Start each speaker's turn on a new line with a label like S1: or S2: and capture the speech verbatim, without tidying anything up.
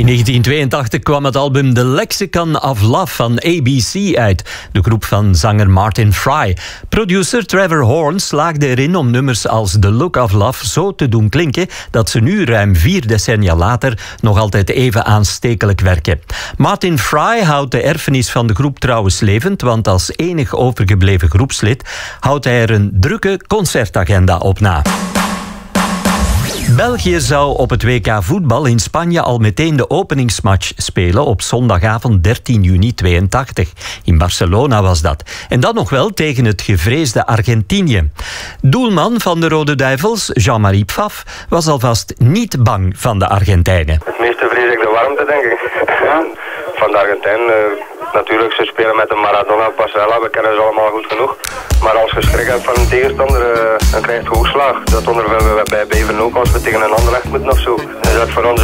S1: In negentien tweeëntachtig kwam het album The Lexicon of Love van A B C uit, de groep van zanger Martin Fry. Producer Trevor Horn slaagde erin om nummers als The Look of Love zo te doen klinken dat ze nu, ruim vier decennia later, nog altijd even aanstekelijk werken. Martin Fry houdt de erfenis van de groep trouwens levend, want als enig overgebleven groepslid houdt hij er een drukke concertagenda op na. België zou op het W K voetbal in Spanje al meteen de openingsmatch spelen op zondagavond dertien juni tweeëntachtig. In Barcelona was dat. En dat nog wel tegen het gevreesde Argentinië. Doelman van de Rode Duivels, Jean-Marie Pfaff, was alvast niet bang van de Argentijnen.
S2: Het meeste vrees ik de warmte, denk ik. Ja. Van de Argentijnen, uh, natuurlijk, ze spelen met een Maradona, Pasarela, we kennen ze allemaal goed genoeg. Maar als je schrik hebt van een tegenstander, uh, dan krijg je hoogslag. Dat ondervinden we bij Beverno ook als we tegen een ander echt moeten of zo. Dus dat voor ons